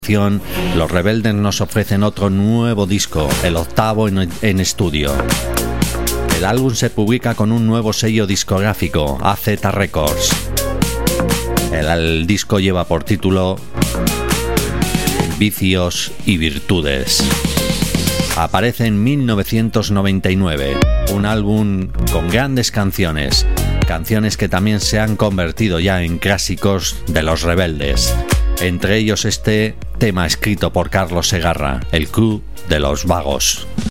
Los Rebeldes nos ofrecen otro nuevo disco, el octavo en estudio. El álbum se publica con un nuevo sello discográfico, AZ Records. El disco lleva por título Vicios y Virtudes. Aparece en 1999, un álbum con grandes canciones que también se han convertido ya en clásicos de Los Rebeldes. Entre ellos este tema escrito por Carlos Segarra, El Club de los Vagos.